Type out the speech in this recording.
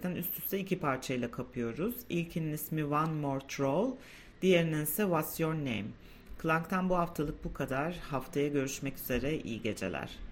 gerçekten üst üste iki parçayla kapıyoruz. İlkinin ismi One More Troll, diğerinin ise What's Your Name. Klank'tan bu haftalık bu kadar. Haftaya görüşmek üzere, iyi geceler.